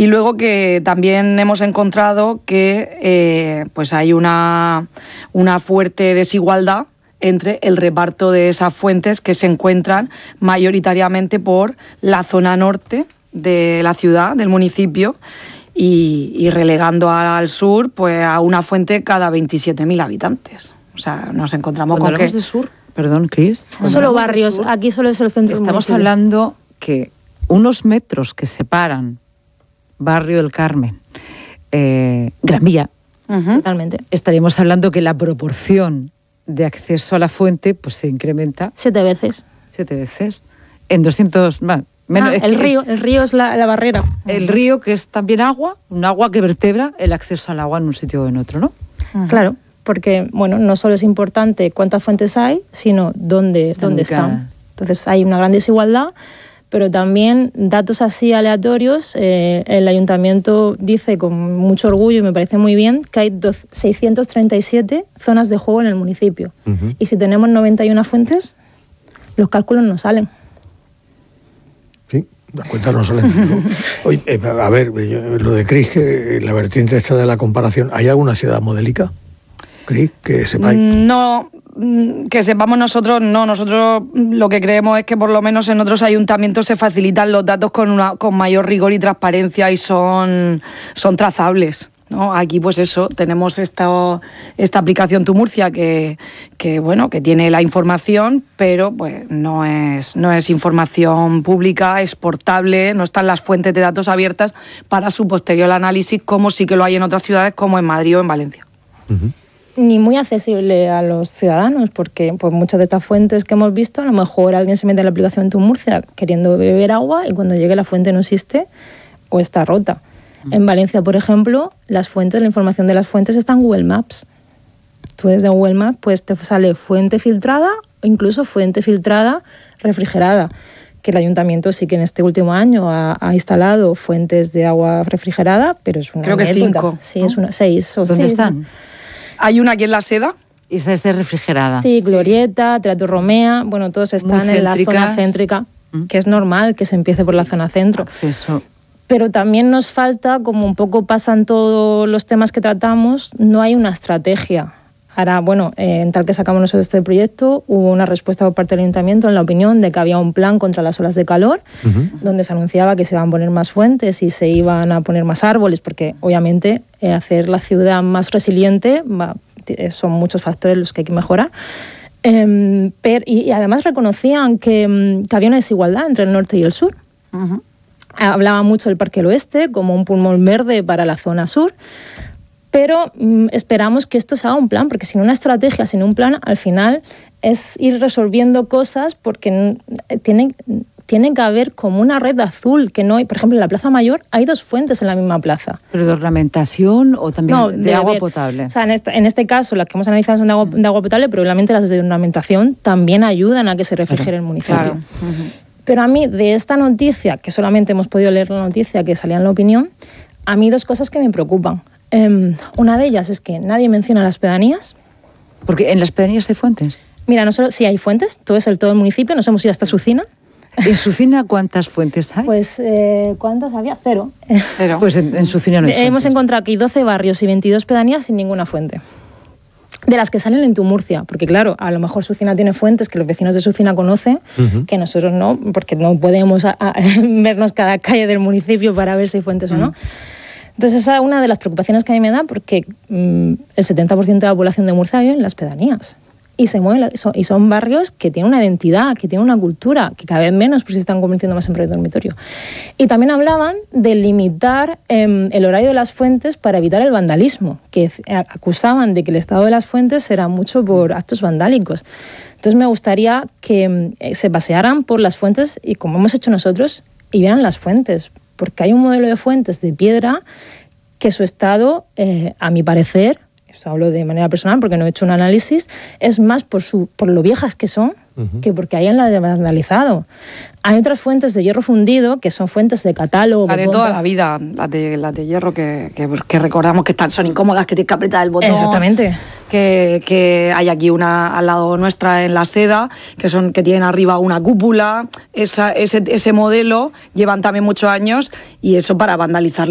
Y luego que también hemos encontrado que pues hay una fuerte desigualdad entre el reparto de esas fuentes que se encuentran mayoritariamente por la zona norte de la ciudad, del municipio, y relegando al sur pues a una fuente cada 27.000 habitantes. O sea, nos encontramos Cuando con que... hablamos de sur, perdón, Cris. Solo barrios, sur, aquí solo es el centro del Estamos municipio. hablando que unos metros que separan Barrio del Carmen, Gran Vía, totalmente. Estaríamos hablando que la proporción de acceso a la fuente pues se incrementa 7 veces. 7 veces. En 200... Bueno, menos, el río es la barrera. El río, que es también agua, un agua que vertebra el acceso al agua en un sitio o en otro, ¿no? Claro, porque bueno, no solo es importante cuántas fuentes hay, sino dónde están. Entonces hay una gran desigualdad, pero también datos así aleatorios. El ayuntamiento dice con mucho orgullo, y me parece muy bien, que hay 637 zonas de juego en el municipio. Y si tenemos 91 fuentes, los cálculos no salen. Sí, las cuentas no salen. Oye, a ver, lo de Cris, que la vertiente esta de la comparación, ¿hay alguna ciudad modélica, Cris, que sepáis? No, que sepamos nosotros, no. Nosotros lo que creemos es que por lo menos en otros ayuntamientos se facilitan los datos con mayor rigor y transparencia y son trazables, ¿no? Aquí pues eso, tenemos esta aplicación Tu Murcia que bueno, que tiene la información, pero pues no es información pública, exportable, no están las fuentes de datos abiertas para su posterior análisis, como sí que lo hay en otras ciudades como en Madrid o en Valencia. Ni muy accesible a los ciudadanos, porque pues muchas de estas fuentes que hemos visto, a lo mejor alguien se mete en la aplicación Tu Murcia queriendo beber agua y cuando llegue la fuente no existe o está rota. En Valencia, por ejemplo, la información de las fuentes está en Google Maps. Tú desde Google Maps pues te sale fuente filtrada o incluso fuente filtrada refrigerada, que el ayuntamiento sí que en este último año ha instalado fuentes de agua refrigerada, pero es una Creo que anécdota. 5. Sí, ¿no? Es una 6 o ¿Dónde 6, están? ¿no? Hay una aquí en La Seda. Y esa es refrigerada. Sí, Glorieta, Teatro Romea, bueno, todos están en la zona céntrica, que es normal que se empiece por la zona centro. Acceso. Pero también nos falta, como un poco pasan todos los temas que tratamos, no hay una estrategia. Ahora, bueno, en tal que sacamos nosotros este proyecto, hubo una respuesta por parte del ayuntamiento en la opinión de que había un plan contra las olas de calor, donde se anunciaba que se iban a poner más fuentes y se iban a poner más árboles, porque obviamente hacer la ciudad más resiliente son muchos factores los que hay que mejorar. Y además reconocían que había una desigualdad entre el norte y el sur. Hablaba mucho del Parque del Oeste como un pulmón verde para la zona sur, pero esperamos que esto se haga un plan, porque sin una estrategia, sin un plan, al final es ir resolviendo cosas, porque tiene que haber como una red azul, que no hay. Por ejemplo, en la Plaza Mayor hay 2 fuentes en la misma plaza. ¿Pero de ornamentación o también No, de agua potable? O sea, en este caso, las que hemos analizado son de agua potable, pero obviamente las de ornamentación también ayudan a que se refrigere el municipio. Claro. Pero a mí, de esta noticia, que solamente hemos podido leer la noticia que salía en La Opinión, a mí 2 cosas que me preocupan. Una de ellas es que nadie menciona las pedanías. Porque en las pedanías hay fuentes. Mira, no solo sí hay fuentes, todo el municipio, nos hemos ido hasta Sucina. ¿En Sucina cuántas fuentes hay? Pues, ¿cuántas había? 0. Pues en Sucina no hay fuentes. Hemos encontrado aquí 12 barrios y 22 pedanías sin ninguna fuente. De las que salen en Tu Murcia, porque claro, a lo mejor Sucina tiene fuentes que los vecinos de Sucina conocen, que nosotros no, porque no podemos vernos cada calle del municipio para ver si hay fuentes o no. Entonces esa es una de las preocupaciones que a mí me da, porque el 70% de la población de Murcia vive en las pedanías. Y se mueven, y son barrios que tienen una identidad, que tienen una cultura, que cada vez menos pues se están convirtiendo más en proyectos de dormitorio. Y también hablaban de limitar el horario de las fuentes para evitar el vandalismo, que acusaban de que el estado de las fuentes era mucho por actos vandálicos. Entonces me gustaría que se pasearan por las fuentes y, como hemos hecho nosotros, y vieran las fuentes, porque hay un modelo de fuentes de piedra que su estado, a mi parecer, eso hablo de manera personal porque no he hecho un análisis, es más por lo viejas que son que porque hayan las vandalizado. Hay otras fuentes de hierro fundido que son fuentes de catálogo. La de toda la vida, las de hierro que recordamos que son incómodas, que tienes que apretar el botón. Exactamente. Que hay aquí una al lado nuestra en La Seda, que tienen arriba una cúpula. Ese modelo llevan también muchos años y eso para vandalizar